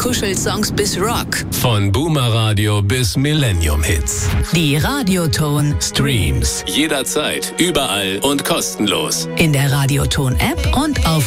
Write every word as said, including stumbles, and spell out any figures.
Kuschelsongs bis Rock. Von Boomer Radio bis Millennium Hits. Die Radioton Streams. Jederzeit, überall und kostenlos. in der Radioton App und auf